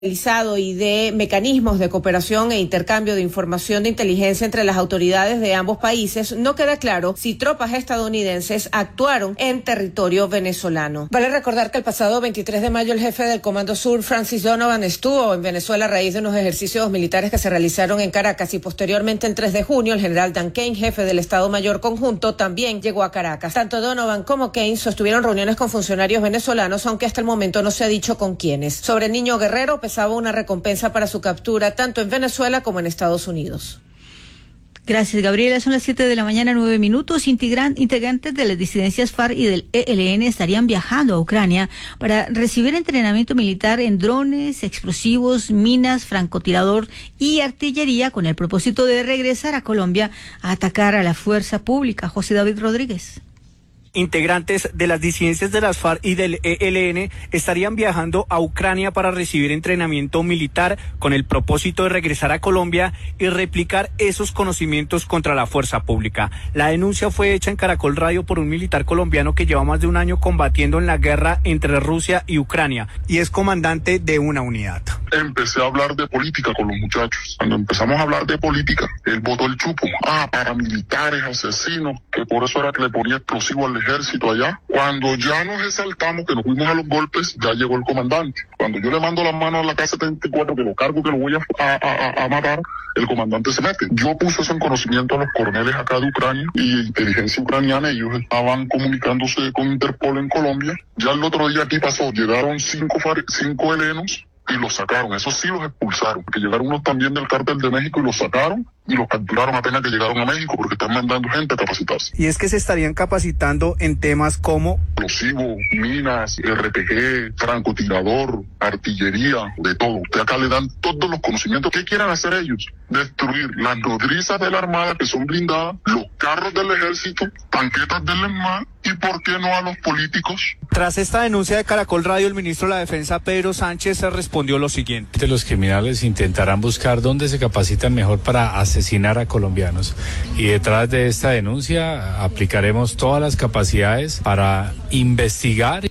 y de mecanismos de cooperación e intercambio de información de inteligencia entre las autoridades de ambos países, no queda claro si tropas estadounidenses actuaron en territorio venezolano. Vale recordar que el pasado 23 de mayo el jefe del Comando Sur, Francis Donovan, estuvo en Venezuela a raíz de unos ejercicios militares que se realizaron en Caracas, y posteriormente el 3 de junio el general Dan Kane, jefe del Estado Mayor Conjunto, también llegó a Caracas. Tanto Donovan como Kane sostuvieron reuniones con funcionarios venezolanos, aunque hasta el momento no se ha dicho con quiénes. Sobre el niño Guerrero, pesaba una recompensa para su captura tanto en Venezuela como en Estados Unidos. Gracias, Gabriela. Son las 7 de la mañana, 9 minutos. Integrantes de las disidencias FARC y del ELN estarían viajando a Ucrania para recibir entrenamiento militar en drones, explosivos, minas, francotirador y artillería, con el propósito de regresar a Colombia a atacar a la fuerza pública. José David Rodríguez. Integrantes de las disidencias de las FARC y del ELN estarían viajando a Ucrania para recibir entrenamiento militar con el propósito de regresar a Colombia y replicar esos conocimientos contra la fuerza pública. La denuncia fue hecha en Caracol Radio por un militar colombiano que lleva más de un año combatiendo en la guerra entre Rusia y Ucrania y es comandante de una unidad. Empecé a hablar de política con los muchachos. Cuando empezamos a hablar de política, él botó el chupo. Paramilitares, asesinos, que por eso era que le ponía explosivo al ejército allá. Cuando ya nos exaltamos, que nos fuimos a los golpes, ya llegó el comandante. Cuando yo le mando la mano a la casa 34, que lo cargo, que lo voy a matar, el comandante se mete. Yo puse eso en conocimiento a los coroneles acá de Ucrania y inteligencia ucraniana. Ellos estaban comunicándose con Interpol en Colombia. Ya el otro día aquí pasó, llegaron cinco helenos y los sacaron. Esos sí los expulsaron, porque llegaron unos también del Cártel de México y los sacaron y los capturaron apenas que llegaron a México, porque están mandando gente a capacitarse. Y es que se estarían capacitando en temas como explosivos, minas, RPG, francotirador, artillería, de todo. Usted acá le dan todos los conocimientos. ¿Qué quieren hacer ellos? Destruir las nodrizas de la Armada, que son blindadas, los carros del ejército, tanquetas del ESMAD, y ¿por qué no a los políticos? Tras esta denuncia de Caracol Radio, el ministro de la Defensa, Pedro Sánchez, respondió lo siguiente. Los criminales intentarán buscar dónde se capacitan mejor para asesinar a colombianos, y detrás de esta denuncia aplicaremos todas las capacidades para investigar.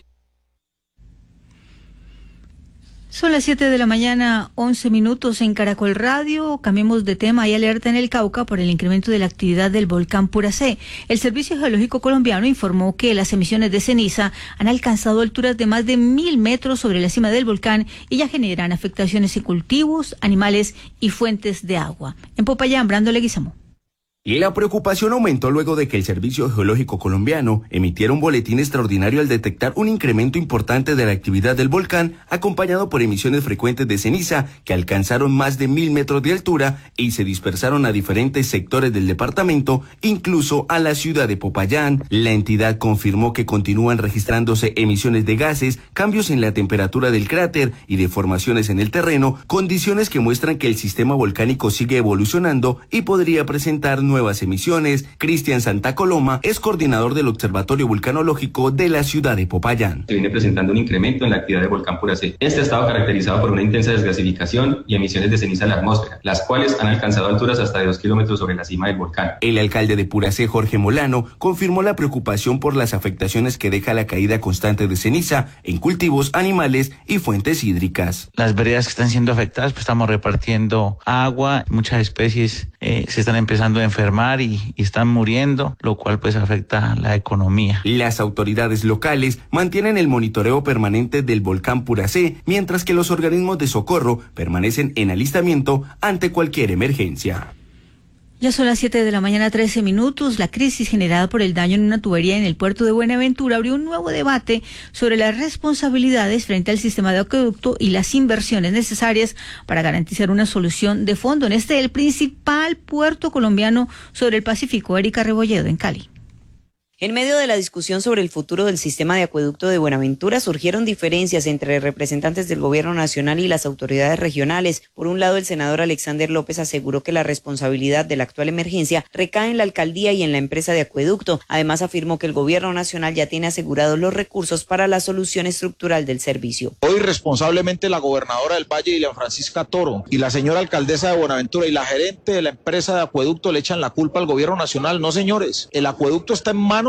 Son las 7 de la mañana, 11 minutos en Caracol Radio. Cambiemos de tema. Hay alerta en el Cauca por el incremento de la actividad del volcán Puracé. El Servicio Geológico Colombiano informó que las emisiones de ceniza han alcanzado alturas de más de 1.000 metros sobre la cima del volcán y ya generan afectaciones en cultivos, animales y fuentes de agua. En Popayán, Brando Leguizamo. Y la preocupación aumentó luego de que el Servicio Geológico Colombiano emitiera un boletín extraordinario al detectar un incremento importante de la actividad del volcán, acompañado por emisiones frecuentes de ceniza que alcanzaron más de 1.000 metros de altura y se dispersaron a diferentes sectores del departamento, incluso a la ciudad de Popayán. La entidad confirmó que continúan registrándose emisiones de gases, cambios en la temperatura del cráter y deformaciones en el terreno, condiciones que muestran que el sistema volcánico sigue evolucionando y podría presentar nuevas emisiones. Cristian Santa Coloma es coordinador del Observatorio Vulcanológico de la ciudad de Popayán. Se viene presentando un incremento en la actividad del volcán Puracé. Este ha estado caracterizado por una intensa desgasificación y emisiones de ceniza a la atmósfera, las cuales han alcanzado alturas hasta de 2 kilómetros sobre la cima del volcán. El alcalde de Puracé, Jorge Molano, confirmó la preocupación por las afectaciones que deja la caída constante de ceniza en cultivos, animales y fuentes hídricas. Las veredas que están siendo afectadas, pues estamos repartiendo agua, muchas especies se están empezando a enfermar y están muriendo, lo cual pues afecta la economía. Las autoridades locales mantienen el monitoreo permanente del volcán Puracé, mientras que los organismos de socorro permanecen en alistamiento ante cualquier emergencia. Ya son las 7 de la mañana, 13 minutos. La crisis generada por el daño en una tubería en el puerto de Buenaventura abrió un nuevo debate sobre las responsabilidades frente al sistema de acueducto y las inversiones necesarias para garantizar una solución de fondo en el principal puerto colombiano sobre el Pacífico. Erika Rebolledo, en Cali. En medio de la discusión sobre el futuro del sistema de acueducto de Buenaventura surgieron diferencias entre representantes del gobierno nacional y las autoridades regionales. Por un lado, el senador Alexander López aseguró que la responsabilidad de la actual emergencia recae en la alcaldía y en la empresa de acueducto. Además, afirmó que el gobierno nacional ya tiene asegurados los recursos para la solución estructural del servicio. Hoy responsablemente la gobernadora del Valle, Dilian Francisca Toro, y la señora alcaldesa de Buenaventura y la gerente de la empresa de acueducto le echan la culpa al gobierno nacional. No, señores, el acueducto está en manos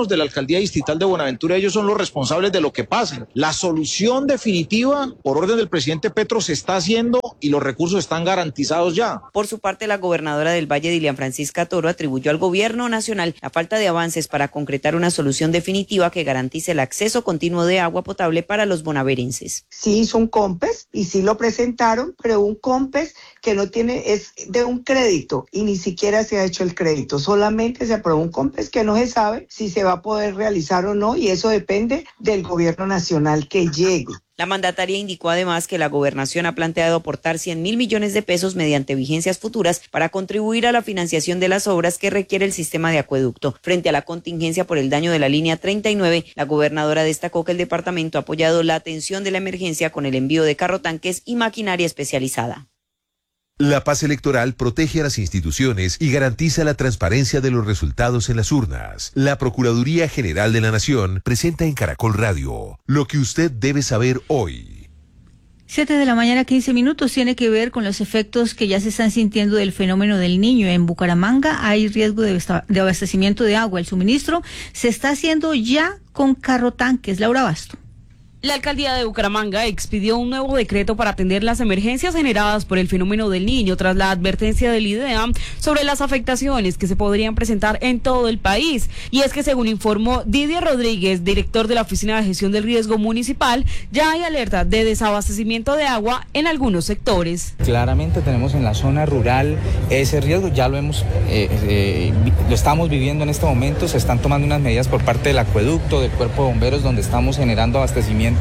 manos de la Alcaldía Distrital de Buenaventura, ellos son los responsables de lo que pase. La solución definitiva, por orden del presidente Petro, se está haciendo y los recursos están garantizados ya. Por su parte, la gobernadora del Valle, Dilian Francisca Toro, atribuyó al gobierno nacional la falta de avances para concretar una solución definitiva que garantice el acceso continuo de agua potable para los bonaverenses. Sí hizo un COMPES y sí lo presentaron, pero un COMPES que no tiene, es de un crédito y ni siquiera se ha hecho el crédito, solamente se aprobó un COMPES que no se sabe si se va a poder realizar o no, y eso depende del gobierno nacional que llegue. La mandataria indicó además que la gobernación ha planteado aportar 100.000 millones de pesos mediante vigencias futuras para contribuir a la financiación de las obras que requiere el sistema de acueducto. Frente a la contingencia por el daño de la línea 39, la gobernadora destacó que el departamento ha apoyado la atención de la emergencia con el envío de carrotanques y maquinaria especializada. La paz electoral protege a las instituciones y garantiza la transparencia de los resultados en las urnas. La Procuraduría General de la Nación presenta en Caracol Radio lo que usted debe saber hoy. 7 de la mañana, 15 minutos, tiene que ver con los efectos que ya se están sintiendo del fenómeno del Niño. En Bucaramanga hay riesgo de abastecimiento de agua. El suministro se está haciendo ya con carrotanques. Laura Basto. La alcaldía de Bucaramanga expidió un nuevo decreto para atender las emergencias generadas por el fenómeno del Niño tras la advertencia del IDEA sobre las afectaciones que se podrían presentar en todo el país. Y es que según informó Didier Rodríguez, director de la Oficina de Gestión del Riesgo Municipal, ya hay alerta de desabastecimiento de agua en algunos sectores. Claramente tenemos en la zona rural ese riesgo, ya lo estamos viviendo en este momento. Se están tomando unas medidas por parte del acueducto, del cuerpo de bomberos, donde estamos generando abastecimiento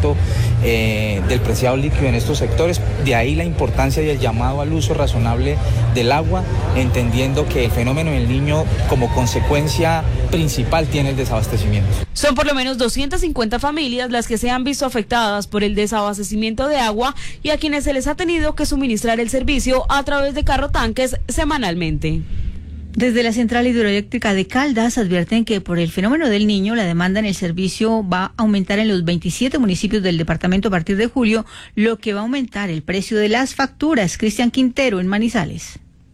del preciado líquido en estos sectores. De ahí la importancia y el llamado al uso razonable del agua, entendiendo que el fenómeno del Niño como consecuencia principal tiene el desabastecimiento. Son por lo menos 250 familias las que se han visto afectadas por el desabastecimiento de agua y a quienes se les ha tenido que suministrar el servicio a través de carrotanques semanalmente. Desde la central hidroeléctrica de Caldas advierten que por el fenómeno del Niño la demanda en el servicio va a aumentar en los 27 municipios del departamento a partir de julio, lo que va a aumentar el precio de las facturas. Cristian Quintero en Manizales.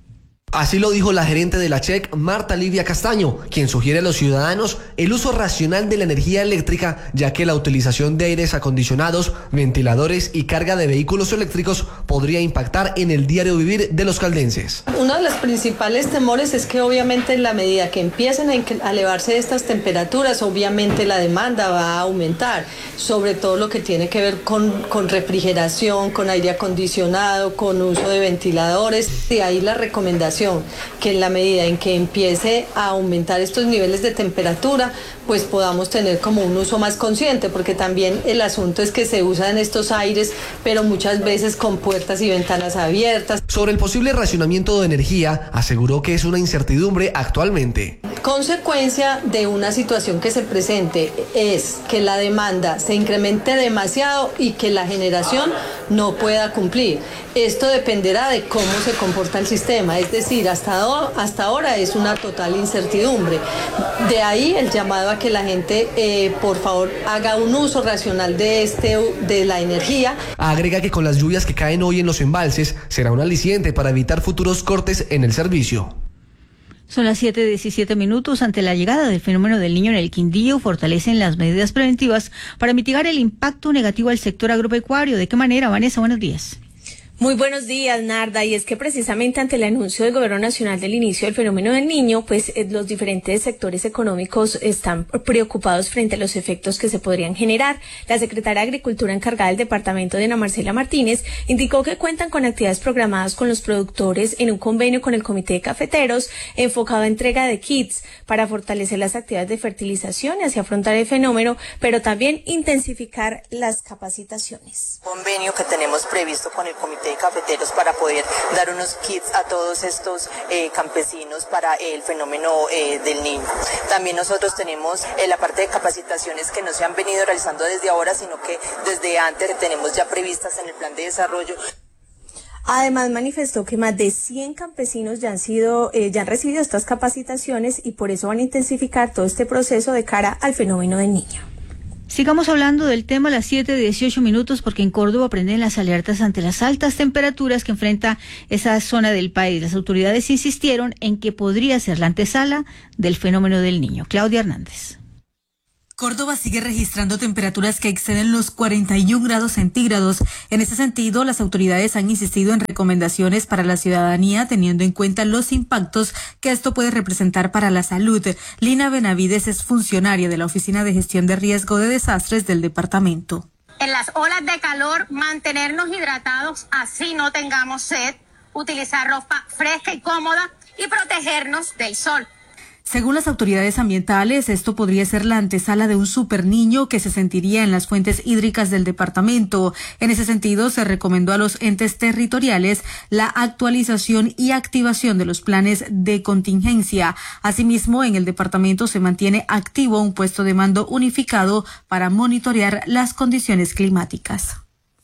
Así lo dijo la gerente de la CHEC, Marta Livia Castaño, quien sugiere a los ciudadanos el uso racional de la energía eléctrica, ya que la utilización de aires acondicionados, ventiladores y carga de vehículos eléctricos podría impactar en el diario vivir de los caldenses. Uno de los principales temores es que obviamente en la medida que empiecen a elevarse estas temperaturas, obviamente la demanda va a aumentar, sobre todo lo que tiene que ver con refrigeración, con aire acondicionado, con uso de ventiladores. De ahí la recomendación que en la medida en que empiece a aumentar estos niveles de temperatura, pues podamos tener como un uso más consciente, porque también el asunto es que se usan estos aires, pero muchas veces con puertas y ventanas abiertas. Sobre el posible racionamiento de energía, aseguró que es una incertidumbre actualmente. Consecuencia de una situación que se presente es que la demanda se incremente demasiado y que la generación no pueda cumplir. Esto dependerá de cómo se comporta el sistema, es decir, hasta ahora es una total incertidumbre. De ahí el llamado a que la gente, por favor, haga un uso racional de la energía. Agrega que con las lluvias que caen hoy en los embalses, será un aliciente para evitar futuros cortes en el servicio. Son las 7:17 minutos. Ante la llegada del fenómeno del Niño en el Quindío, fortalecen las medidas preventivas para mitigar el impacto negativo al sector agropecuario. ¿De qué manera, Vanessa? Buenos días. Muy buenos días, Narda. Y es que precisamente ante el anuncio del Gobierno Nacional del inicio del fenómeno del Niño, pues los diferentes sectores económicos están preocupados frente a los efectos que se podrían generar. La secretaria de Agricultura encargada del departamento, Diana Marcela Martínez, indicó que cuentan con actividades programadas con los productores en un convenio con el Comité de Cafeteros enfocado a entrega de kits para fortalecer las actividades de fertilización y así afrontar el fenómeno, pero también intensificar las capacitaciones. Convenio que tenemos previsto con el Comité de Cafeteros para poder dar unos kits a todos estos campesinos para el fenómeno del Niño. También nosotros tenemos la parte de capacitaciones que no se han venido realizando desde ahora, sino que desde antes tenemos ya previstas en el plan de desarrollo. Además, manifestó que más de 100 campesinos ya han recibido estas capacitaciones y por eso van a intensificar todo este proceso de cara al fenómeno del Niño. Sigamos hablando del tema a las 7:18 minutos, porque en Córdoba prenden las alertas ante las altas temperaturas que enfrenta esa zona del país. Las autoridades insistieron en que podría ser la antesala del fenómeno del Niño. Claudia Hernández. Córdoba sigue registrando temperaturas que exceden los 41 grados centígrados. En ese sentido, las autoridades han insistido en recomendaciones para la ciudadanía, teniendo en cuenta los impactos que esto puede representar para la salud. Lina Benavides es funcionaria de la Oficina de Gestión de Riesgo de Desastres del departamento. En las olas de calor, mantenernos hidratados, así no tengamos sed, utilizar ropa fresca y cómoda y protegernos del sol. Según las autoridades ambientales, esto podría ser la antesala de un superniño que se sentiría en las fuentes hídricas del departamento. En ese sentido, se recomendó a los entes territoriales la actualización y activación de los planes de contingencia. Asimismo, en el departamento se mantiene activo un puesto de mando unificado para monitorear las condiciones climáticas.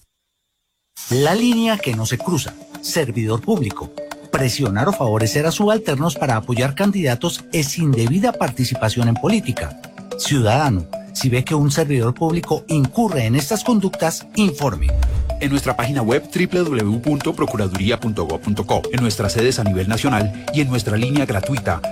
La línea que no se cruza. Servidor público. Presionar o favorecer a subalternos para apoyar candidatos es indebida participación en política. Ciudadano, si ve que un servidor público incurre en estas conductas, informe. En nuestra página web www.procuraduría.gov.co, en nuestras sedes a nivel nacional y en nuestra línea gratuita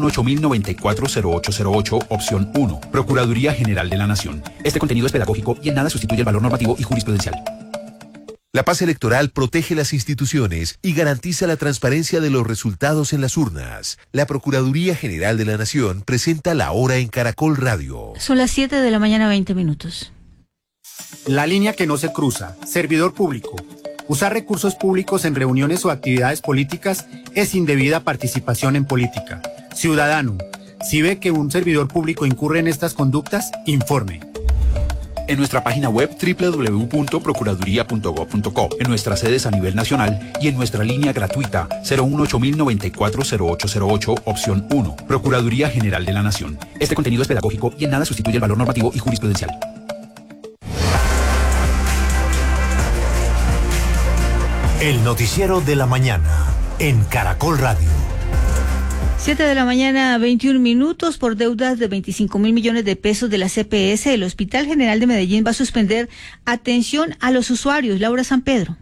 018-094-0808, opción 1. Procuraduría General de la Nación. Este contenido es pedagógico y en nada sustituye el valor normativo y jurisprudencial. La paz electoral protege las instituciones y garantiza la transparencia de los resultados en las urnas. La Procuraduría General de la Nación presenta la hora en Caracol Radio. Son las 7 de la mañana, 20 minutos. La línea que no se cruza. Servidor público. Usar recursos públicos en reuniones o actividades políticas es indebida participación en política. Ciudadano, si ve que un servidor público incurre en estas conductas, informe. En nuestra página web www.procuraduría.gov.co, en nuestras sedes a nivel nacional y en nuestra línea gratuita 018-094-0808, opción 1. Procuraduría General de la Nación. Este contenido es pedagógico y en nada sustituye el valor normativo y jurisprudencial. El noticiero de la mañana en Caracol Radio. 7 de la mañana, 21 minutos. Por deudas de 25.000 millones de pesos de la CPS, el Hospital General de Medellín va a suspender atención a los usuarios. Laura San Pedro.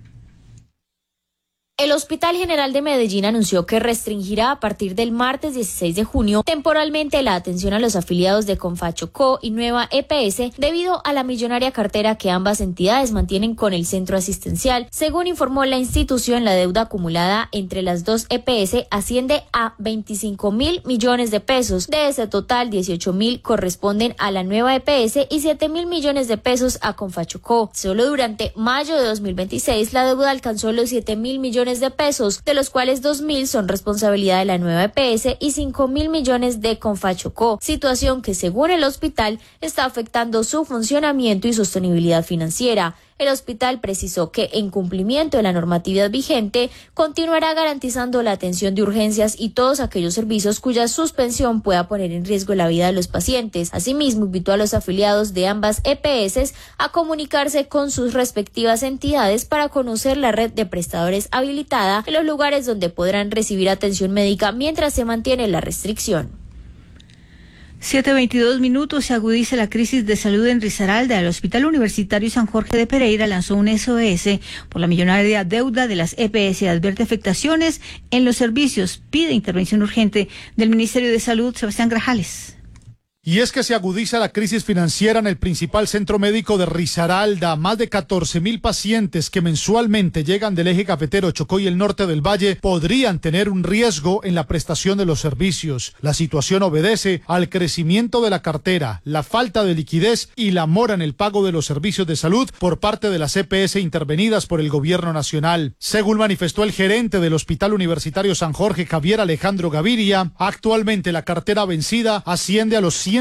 El Hospital General de Medellín anunció que restringirá a partir del martes 16 de junio temporalmente la atención a los afiliados de Confachocó y Nueva EPS debido a la millonaria cartera que ambas entidades mantienen con el centro asistencial. Según informó la institución, la deuda acumulada entre las dos EPS asciende a 25.000 millones de pesos. De ese total, 18.000 corresponden a la Nueva EPS y 7.000 millones de pesos a Confachocó. Solo durante mayo de 2026 la deuda alcanzó los 7.000 millones de pesos, de los cuales 2.000 son responsabilidad de la Nueva EPS y 5.000 millones de Confachocó, situación que según el hospital está afectando su funcionamiento y sostenibilidad financiera. El hospital precisó que, en cumplimiento de la normatividad vigente, continuará garantizando la atención de urgencias y todos aquellos servicios cuya suspensión pueda poner en riesgo la vida de los pacientes. Asimismo, invitó a los afiliados de ambas EPS a comunicarse con sus respectivas entidades para conocer la red de prestadores habilitada en los lugares donde podrán recibir atención médica mientras se mantiene la restricción. 7:22 minutos. Se agudiza la crisis de salud en Risaralda. El Hospital Universitario San Jorge de Pereira lanzó un SOS por la millonaria deuda de las EPS. Advierte afectaciones en los servicios. Pide intervención urgente del Ministerio de Salud. Sebastián Grajales. Y es que se agudiza la crisis financiera en el principal centro médico de Risaralda. Más de 14.000 pacientes que mensualmente llegan del eje cafetero, Chocó y el norte del Valle podrían tener un riesgo en la prestación de los servicios. La situación obedece al crecimiento de la cartera, la falta de liquidez y la mora en el pago de los servicios de salud por parte de las EPS intervenidas por el gobierno nacional. Según manifestó el gerente del Hospital Universitario San Jorge, Javier Alejandro Gaviria, actualmente la cartera vencida asciende a los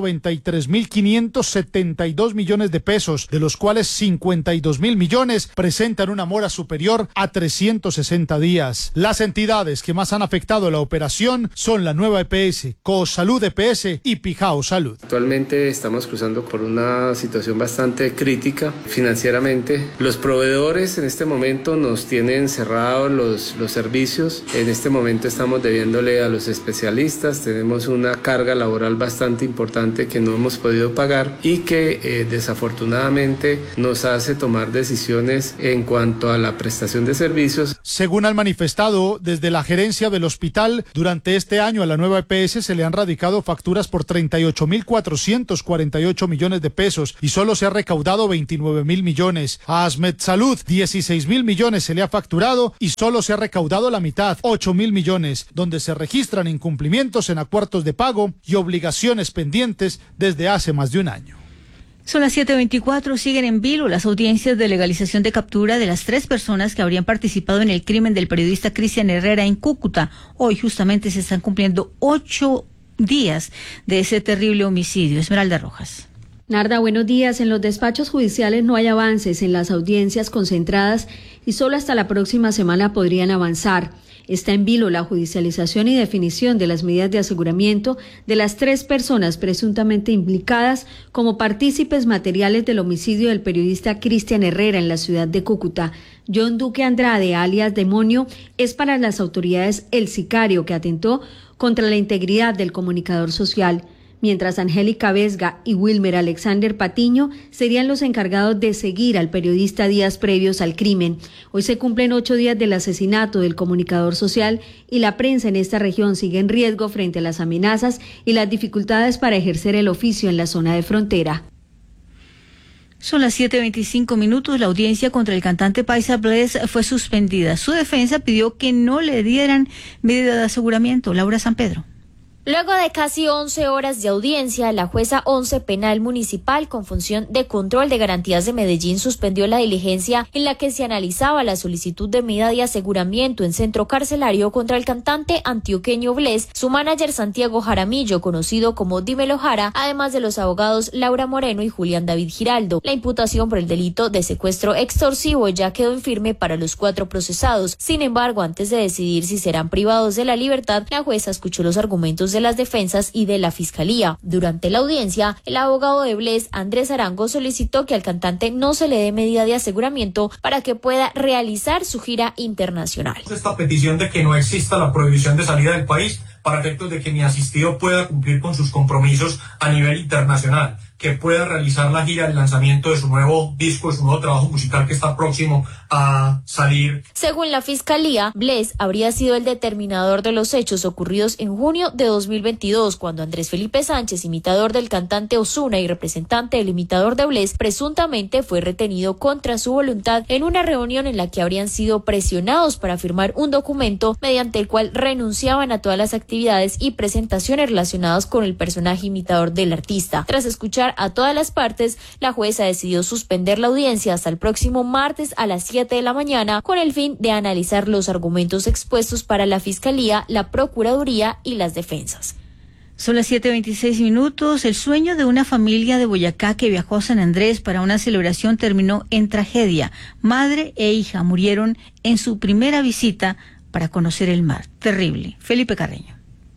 193.572 millones de pesos, de los cuales 52.000 millones presentan una mora superior a 360 días. Las entidades que más han afectado la operación son la Nueva EPS, Cosalud EPS y Pijao Salud. Actualmente estamos cruzando por una situación bastante crítica financieramente. Los proveedores en este momento nos tienen cerrados los servicios. En este momento estamos debiéndole a los especialistas, tenemos una carga laboral bastante bastante importante que no hemos podido pagar y que desafortunadamente nos hace tomar decisiones en cuanto a la prestación de servicios. Según han manifestado desde la gerencia del hospital, durante este año a la nueva EPS se le han radicado facturas por 38.448 millones de pesos y solo se ha recaudado 29.000 millones. A Asmed Salud, 16.000 millones se le ha facturado y solo se ha recaudado la mitad, 8.000 millones, donde se registran incumplimientos en acuerdos de pago y obligaciones pendientes desde hace más de un año. Son las 7:24, siguen en vilo las audiencias de legalización de captura de las 3 personas que habrían participado en el crimen del periodista Cristian Herrera en Cúcuta. Hoy justamente se están cumpliendo 8 días de ese terrible homicidio. Esmeralda Rojas. Narda, buenos días. En los despachos judiciales no hay avances en las audiencias concentradas y solo hasta la próxima semana podrían avanzar. Está en vilo la judicialización y definición de las medidas de aseguramiento de las 3 personas presuntamente implicadas como partícipes materiales del homicidio del periodista Cristian Herrera en la ciudad de Cúcuta. John Duque Andrade, alias Demonio, es para las autoridades el sicario que atentó contra la integridad del comunicador social, mientras Angélica Vesga y Wilmer Alexander Patiño serían los encargados de seguir al periodista días previos al crimen. Hoy se cumplen 8 días del asesinato del comunicador social y la prensa en esta región sigue en riesgo frente a las amenazas y las dificultades para ejercer el oficio en la zona de frontera. Son las 7:25. La audiencia contra el cantante paisa Bless fue suspendida. Su defensa pidió que no le dieran medida de aseguramiento. Laura San Pedro. Luego de casi 11 horas de audiencia, la jueza 11 penal municipal con función de control de garantías de Medellín suspendió la diligencia en la que se analizaba la solicitud de medida de aseguramiento en centro carcelario contra el cantante antioqueño Bless, su manager Santiago Jaramillo, conocido como Dímelo Jara, además de los abogados Laura Moreno y Julián David Giraldo. La imputación por el delito de secuestro extorsivo ya quedó en firme para los 4 procesados. Sin embargo, antes de decidir si serán privados de la libertad, la jueza escuchó los argumentos de las defensas y de la fiscalía. Durante la audiencia, el abogado de Bless, Andrés Arango, solicitó que al cantante no se le dé medida de aseguramiento para que pueda realizar su gira internacional. Esta petición de que no exista la prohibición de salida del país para efectos de que mi asistido pueda cumplir con sus compromisos a nivel internacional, que pueda realizar la gira del lanzamiento de su nuevo disco, de su nuevo trabajo musical que está próximo a salir. Según la fiscalía, Bless habría sido el determinador de los hechos ocurridos en junio de 2022, cuando Andrés Felipe Sánchez, imitador del cantante Ozuna y representante del imitador de Bless, presuntamente fue retenido contra su voluntad en una reunión en la que habrían sido presionados para firmar un documento mediante el cual renunciaban a todas las actividades y presentaciones relacionadas con el personaje imitador del artista. Tras escuchar a todas las partes, la jueza decidió suspender la audiencia hasta el próximo martes a las 7 de la mañana con el fin de analizar los argumentos expuestos para la Fiscalía, la Procuraduría y las defensas. Son las 7:26. El sueño de una familia de Boyacá que viajó a San Andrés para una celebración terminó en tragedia. Madre e hija murieron en su primera visita para conocer el mar. Terrible. Felipe Carreño.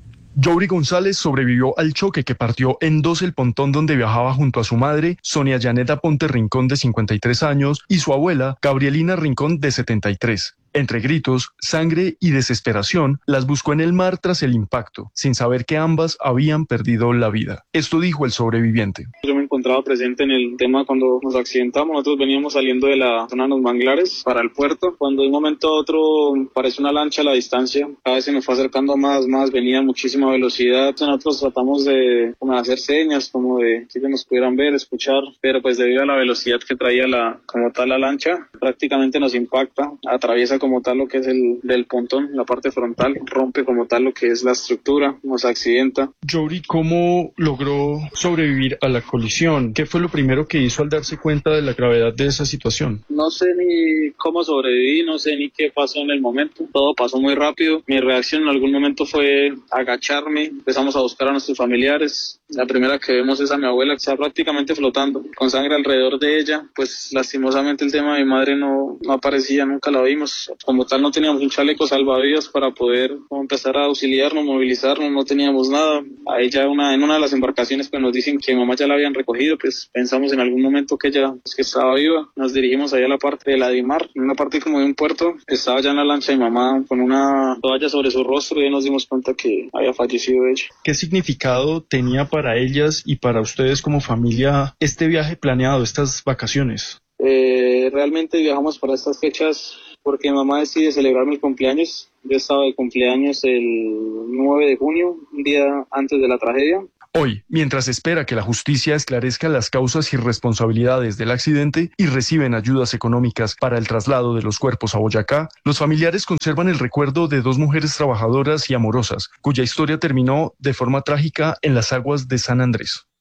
Jory González sobrevivió al choque que partió en 2 el pontón donde viajaba junto a su madre, Sonia Yaneta Ponte Rincón, de 53 años, y su abuela, Gabrielina Rincón, de 73. Entre gritos, sangre y desesperación, las buscó en el mar tras el impacto, sin saber que ambas habían perdido la vida. Esto dijo el sobreviviente. Yo me encontraba presente en el tema cuando nos accidentamos. Nosotros veníamos saliendo de la zona de los manglares para el puerto, cuando de un momento a otro aparece una lancha a la distancia. Cada vez se nos fue acercando más, venía a muchísima velocidad. Nosotros tratamos de hacer señas, como de que nos pudieran ver, escuchar, pero pues debido a la velocidad que traía como tal la lancha, prácticamente nos impacta, atraviesa como tal lo que es el del pontón, la parte frontal, rompe como tal lo que es la estructura, nos accidenta. Jory, ¿cómo logró sobrevivir a la colisión? ¿Qué fue lo primero que hizo al darse cuenta de la gravedad de esa situación? No sé ni cómo sobreviví, no sé ni qué pasó en el momento, todo pasó muy rápido. Mi reacción en algún momento fue agacharme, empezamos a buscar a nuestros familiares. La primera que vemos es a mi abuela, que está prácticamente flotando, con sangre alrededor de ella. Pues lastimosamente el tema de mi madre no aparecía, nunca la vimos. Como tal no teníamos un chaleco salvavidas para poder empezar a auxiliarnos, movilizarnos, no teníamos nada. A ella en una de las embarcaciones pues nos dicen que mamá ya la habían recogido, pues pensamos en algún momento que ella que estaba viva. Nos dirigimos allá a la parte de la Dimar, en una parte como de un puerto. Estaba ya en la lancha y mamá con una toalla sobre su rostro y nos dimos cuenta que había fallecido ella. ¿Qué significado tenía para para ellas y para ustedes como familia este viaje planeado, estas vacaciones? Realmente viajamos para estas fechas porque mi mamá decide celebrar mi cumpleaños. Yo estaba de cumpleaños el 9 de junio, un día antes de la tragedia. Hoy, mientras espera que la justicia esclarezca las causas y responsabilidades del accidente y reciben ayudas económicas para el traslado de los cuerpos a Boyacá, los familiares conservan el recuerdo de dos mujeres trabajadoras y amorosas, cuya historia terminó de forma trágica en las aguas de San Andrés.